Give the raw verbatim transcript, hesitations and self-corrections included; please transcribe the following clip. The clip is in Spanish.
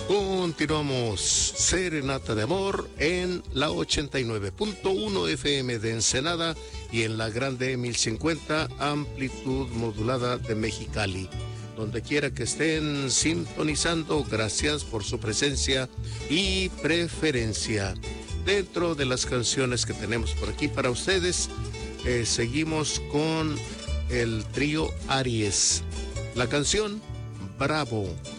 Continuamos Serenata de Amor en la ochenta y nueve punto uno F M de Ensenada y en la grande mil cincuenta amplitud modulada de Mexicali. Donde quiera que estén sintonizando, gracias por su presencia y preferencia. Dentro de las canciones que tenemos por aquí para ustedes, eh, seguimos con el trío Aries. La canción Bravo.